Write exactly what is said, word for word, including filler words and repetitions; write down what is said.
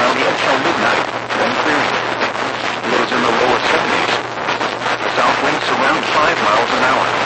cloudy until midnight, then clearing. Lows in the lower seventies. South winds around five miles an hour.